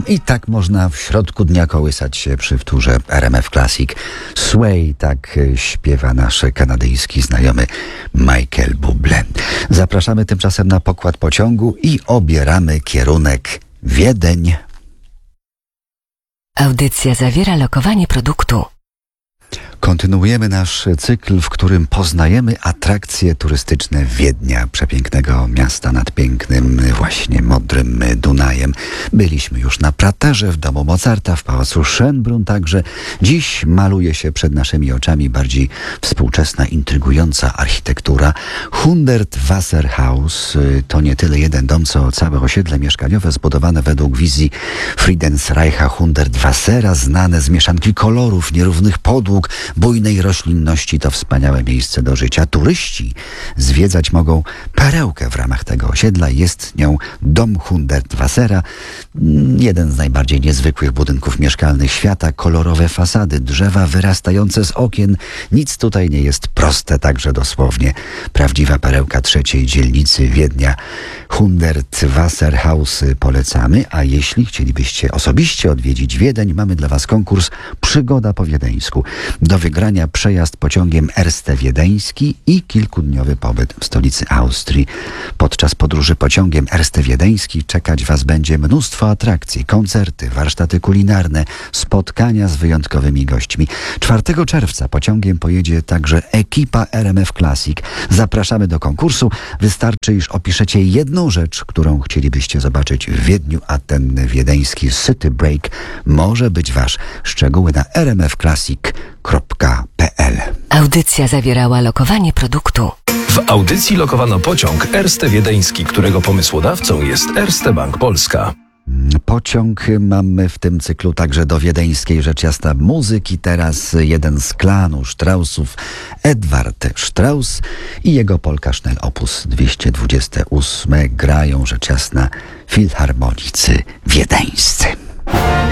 I tak można w środku dnia kołysać się przy wtórze RMF Classic. Sway, tak śpiewa nasz kanadyjski znajomy Michael Bublé. Zapraszamy tymczasem na pokład pociągu i obieramy kierunek Wiedeń. Audycja zawiera lokowanie produktu. Kontynuujemy nasz cykl, w którym poznajemy atrakcje turystyczne Wiednia, przepięknego miasta nad pięknym, właśnie modrym Dunajem. Byliśmy już na Praterze, w domu Mozarta, w pałacu Schönbrunn także. Dziś maluje się przed naszymi oczami bardziej współczesna, intrygująca architektura. Hundertwasserhaus to nie tyle jeden dom, co całe osiedle mieszkaniowe zbudowane według wizji Friedensreicha Hundertwassera, znane z mieszanki kolorów, nierównych podłóg, bujnej roślinności. To wspaniałe miejsce do życia. Turyści zwiedzać mogą perełkę w ramach tego osiedla. Jest nią dom Hundertwassera, jeden z najbardziej niezwykłych budynków mieszkalnych świata. Kolorowe fasady, drzewa wyrastające z okien. Nic tutaj nie jest proste, także dosłownie. Prawdziwa perełka trzeciej dzielnicy Wiednia. Hundertwasserhaus polecamy, a jeśli chcielibyście osobiście odwiedzić Wiedeń, mamy dla Was konkurs Przygoda po wiedeńsku. Do wygrania przejazd pociągiem Erste Wiedeński i kilkudniowy pobyt w stolicy Austrii. Podczas podróży pociągiem Erste Wiedeński czekać Was będzie mnóstwo atrakcji, koncerty, warsztaty kulinarne, spotkania z wyjątkowymi gośćmi. 4 czerwca pociągiem pojedzie także ekipa RMF Classic. Zapraszamy do konkursu. Wystarczy, iż opiszecie jedną rzecz, którą chcielibyście zobaczyć w Wiedniu, a ten wiedeński City Break może być Wasz. Szczegóły na rmfclassic.pl. Audycja zawierała lokowanie produktu. W audycji lokowano pociąg Erste Wiedeński, którego pomysłodawcą jest Erste Bank Polska. Pociąg mamy w tym cyklu także do wiedeńskiej, rzecz jasna, muzyki. Teraz jeden z klanu Straussów, Edward Strauss i jego Polka Schnell op. 228 grają, rzecz jasna, filharmonicy wiedeńscy.